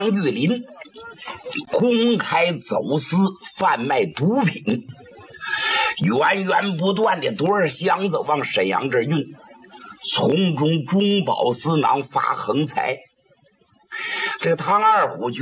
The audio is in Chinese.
玉林公开走私贩卖毒品，源源不断的多少箱子往沈阳这运，从中中饱私囊发横财。这个唐二虎